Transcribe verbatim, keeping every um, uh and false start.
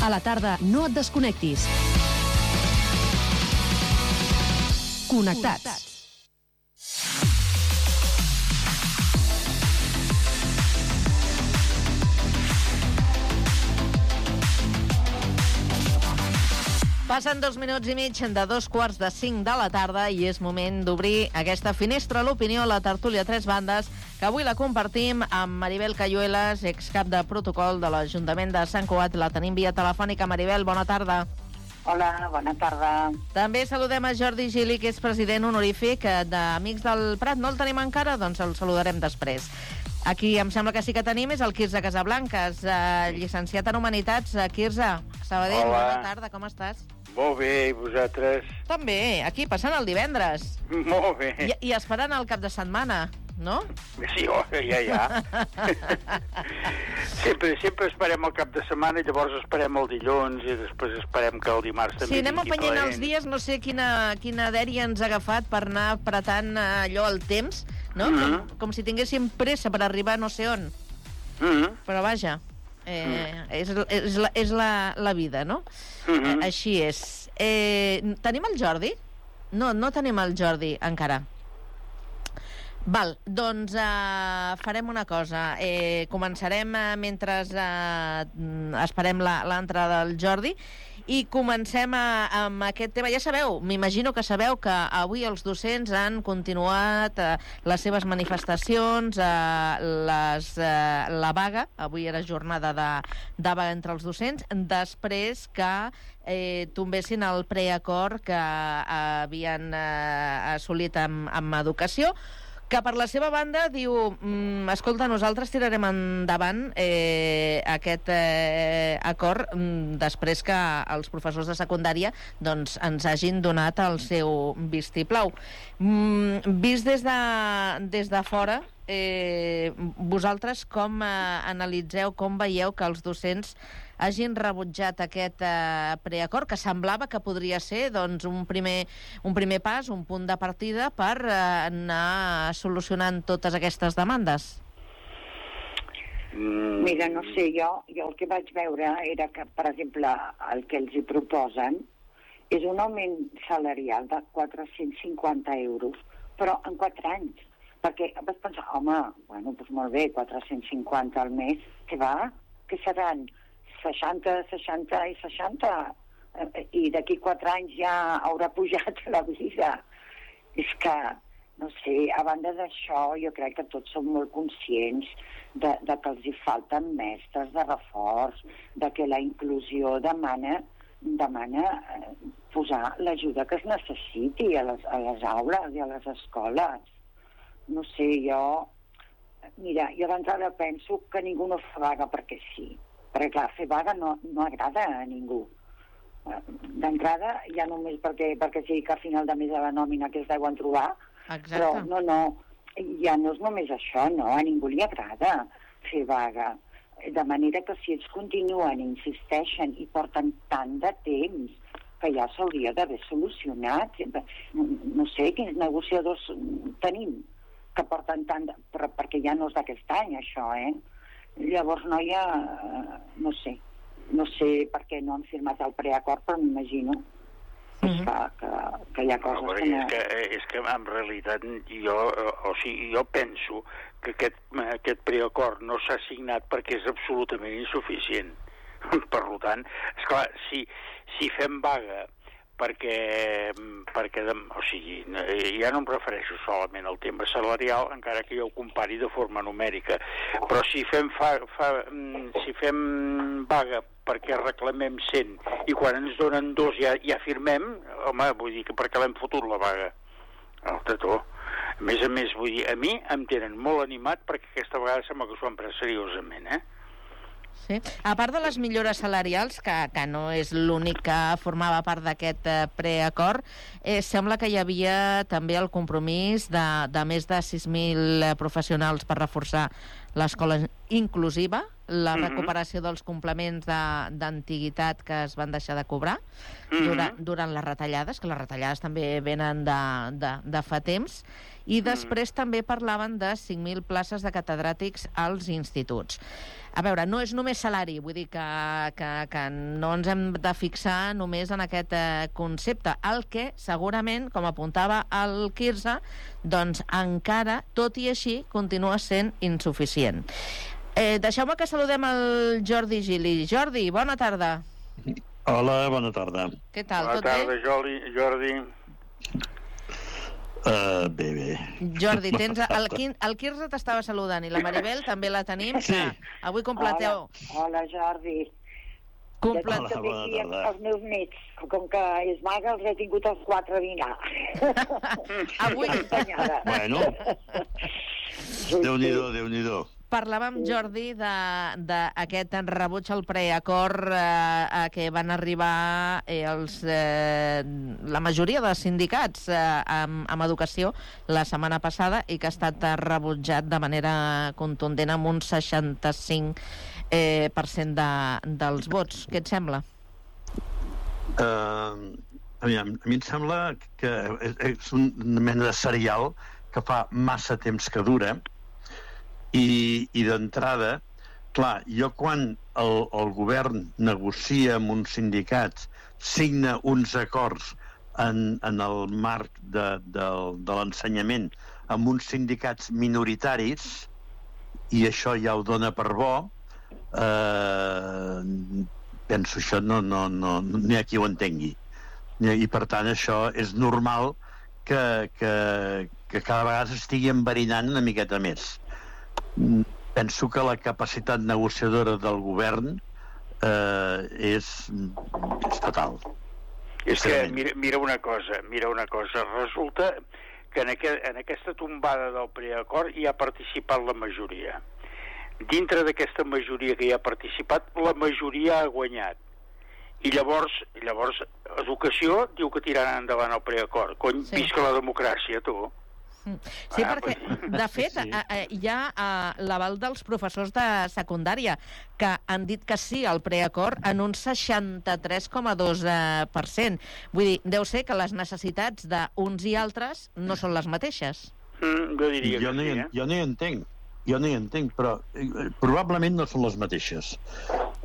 A la tarda, no et desconnectis. Connectats. Passen dos minuts i mig de dos quarts de cinc de la tarda i és moment d'obrir aquesta finestra a l'opinió, la tertúlia a tres bandes, que avui la compartim amb Maribel Cayuelas, excap de protocol de l'Ajuntament de Sant Cugat. La tenim via telefònica. Maribel, bona tarda. Hola, bona tarda. També saludem a Jordi Gili, que és president honorífic d'Amics del Prat. No el tenim encara? Doncs el saludarem després. Aquí em sembla que sí que tenim és el Quirze Casablancas, eh, llicenciat en Humanitats. Quirze, Sabadell, Hola. Bona tarda, com estàs? Molt bé, i vosaltres? També, aquí passant el divendres. Molt bé. I, i esperant el cap de setmana, no? Sí, oh, ja, ja. sempre, sempre esperem el cap de setmana i llavors esperem el dilluns i després esperem que el dimarts també... Sí, anem apanyant els dies, no sé quina, quina dèria ens ha agafat per anar apretant allò al temps, no? Mm -hmm. com, com si tinguéssim pressa per arribar no sé on. Mm -hmm. Però vaja, eh, mm. és, és, la, és la, la vida, no? Mm -hmm. eh, així és. Eh, tenim el Jordi? No, no tenim el Jordi encara. Val, doncs uh, farem una cosa. Eh, començarem uh, mentre uh, esperem l'entrada del Jordi i comencem a, amb aquest tema. Ja sabeu, m'imagino que sabeu que avui els docents han continuat uh, les seves manifestacions, uh, les, uh, la vaga, avui era jornada de, de vaga entre els docents, després que eh, tombessin el preacord que uh, havien uh, assolit amb, amb educació, que per la seva banda diu mm, escolta, nosaltres tirarem endavant eh, aquest eh, acord mm, després que els professors de secundària doncs, ens hagin donat el seu vistiplau. Mm, vist des de, des de fora, eh, vosaltres com eh, analitzeu, com veieu que els docents hagin rebutjat aquest eh, preacord, que semblava que podria ser doncs, un, primer, un primer pas, un punt de partida per eh, anar solucionant totes aquestes demandes? Mm. Mira, no sé, jo, jo el que vaig veure era que, per exemple, el que els hi proposen és un augment salarial de quatre-cents cinquanta euros, però en quatre anys. Perquè vas pensar, home, bueno, doncs molt bé, quatre-cents cinquanta al mes, què va? Que seran seixanta, seixanta i seixanta, i d'aquí quatre anys ja haurà pujat la vida. És que, no sé, a banda d'això, jo crec que tots som molt conscients de, de que els hi falten mestres de reforç, de que la inclusió demana, demana eh, posar l'ajuda que es necessiti a les, a les aules i a les escoles. No sé, jo... Mira, jo d'entrada penso que ningú no fa vaga perquè sí. Perquè, clar, fer vaga no, no agrada a ningú. D'entrada, ja només perquè, perquè sí que a final de mes de la nòmina que es deuen trobar, Exacte. Però no, no, ja no és només això, no, a ningú li agrada fer vaga. De manera que si ells continuen, insisteixen i porten tant de temps que ja s'hauria d'haver solucionat. No, no sé quins negociadors tenim que porten tant, de, però perquè ja no és d'aquest any això, eh? Llavors no hi ha, no sé, no sé per què no han firmat el preacord, però m'imagino mm-hmm. que, que, que hi ha coses no, que no... És que, és que en realitat jo, o sigui, jo penso que aquest, aquest preacord no s'ha signat perquè és absolutament insuficient. Per tant, esclar, si, si fem vaga perquè, perquè o sigui, ja no em refereixo solament al tema salarial, encara que jo ho compari de forma numèrica, però si fem, fa, fa, si fem vaga perquè reclamem cent i quan ens donen dos ja, ja firmem, home, vull dir que perquè l'hem fotut la vaga. El tetó. A més a més, vull dir, a mi em tenen molt animat perquè aquesta vegada sembla que s'ho han pres seriosament, eh? Sí. A part de les millores salarials, que, que no és l'únic que formava part d'aquest eh, preacord, eh, sembla que hi havia també el compromís de, de més de sis mil professionals per reforçar l'escola inclusiva, la recuperació dels complements d'antiguitat que es van deixar de cobrar Mhm. durant, durant les retallades, que les retallades també venen de, de, de fa temps, i després també parlaven de cinc mil places de catedràtics als instituts. A veure, no és només salari, vull dir que, que, que no ens hem de fixar només en aquest eh, concepte, el que segurament, com apuntava el Quirze, doncs encara, tot i així, continua sent insuficient. Eh, Deixeu-me que saludem el Jordi Gili. Jordi, bona tarda. Hola, bona tarda. Què tal, Bona tot tarda, bé? Jordi. Jordi. Uh, bé, bé. Jordi, tens el, Quin, el Quirze t'estava saludant i la Maribel també la tenim, Sí. que avui completeu... Hola, hola Jordi. Complet... Hola, També bona aquí tarda. els meus nets, com que és maga, els he tingut els quatre a dinar. Avui Acompanyada. Bueno, Déu-n'hi-do, Déu-n'hi-do. parlàvem, Jordi, d'aquest rebuig al preacord eh, a què van arribar eh, els, eh, la majoria de sindicats eh, amb, amb educació la setmana passada i que ha estat rebutjat de manera contundent amb un seixanta-cinc eh, per cent de, dels vots. Què et sembla? Uh, a, mi, a mi em sembla que és, és una mena de serial que fa massa temps que dura i, i d'entrada, clar, jo quan el, el govern negocia amb uns sindicats, signa uns acords en, en el marc de, de, de l'ensenyament amb uns sindicats minoritaris, i això ja ho dona per bo, eh, penso això no, no, no, no hi ha qui ho entengui. I per tant això és normal que, que, que cada vegada s'estigui enverinant una miqueta més. Penso que la capacitat negociadora del govern eh, és, és total. És que, mira, mira una cosa, mira una cosa. Resulta que en, aqu en aquesta tombada del preacord hi ha participat la majoria. Dintre d'aquesta majoria que hi ha participat, la majoria ha guanyat. I llavors, llavors Educació diu que tiraran endavant el preacord. Cony, Sí. visca la democràcia, tu. Sí, Ah, perquè, pues- de fet, Sí. eh, eh, hi ha eh, l'aval dels professors de secundària que han dit que sí al preacord en un seixanta-tres coma dos per cent. Vull dir, deu ser que les necessitats d'uns i altres no són les mateixes. Mm, jo diria Jo que no, sí, hi, eh? jo no hi entenc, jo no hi entenc, però eh, probablement no són les mateixes.